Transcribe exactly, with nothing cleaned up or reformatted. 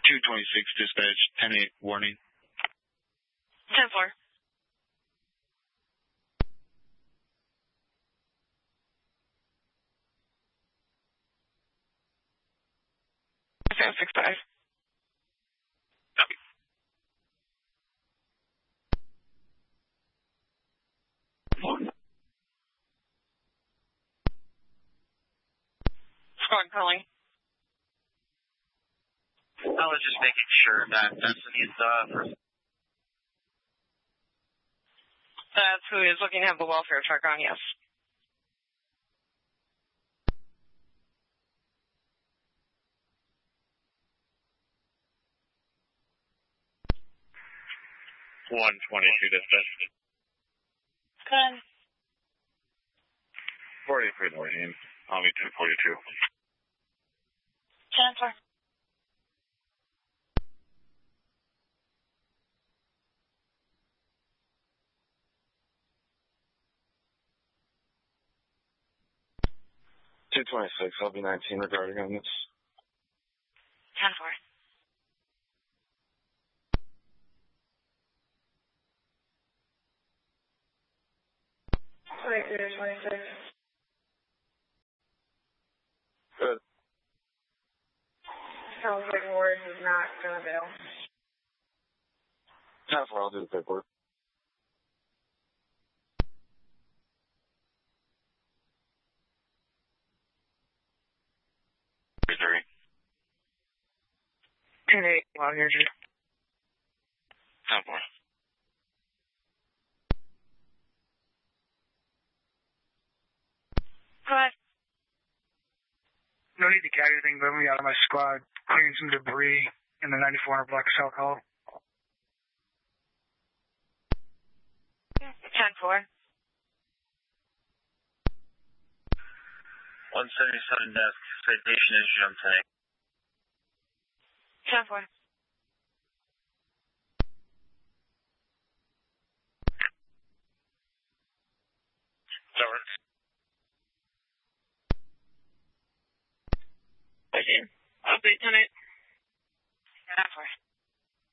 two twenty-six dispatch, ten eight warning. ten four. seven six five. Copy. Squad calling. I was just making sure that that's the uh, first. That's who is looking to have the welfare truck on, yes. one twenty-two dispatch. Good. forty-three warning. I'll be two forty-two. ten four. two twenty-six, I'll be nineteen regarding on this. ten four. twenty-two, twenty-six. Good. Sounds like Ward is not going to bail. ten four, I'll do the paperwork. Missouri. ten eight, log energy. ten four. Go ahead. No need to carry anything, but me out of my squad, clearing some debris in the ninety-four hundred block of South Hall. ten four. one seventy-seven desk, citation issued on tank. ten four. Severance. Update ten eight. ten four.